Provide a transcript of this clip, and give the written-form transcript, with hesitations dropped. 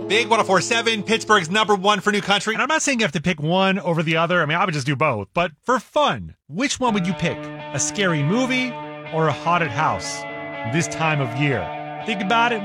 Big 104.7, Pittsburgh's #1 for new country. And I'm not saying you have to pick one over the other. I mean, I would just do both. But for fun, which one would you pick? A scary movie or a haunted house this time of year? Think about it.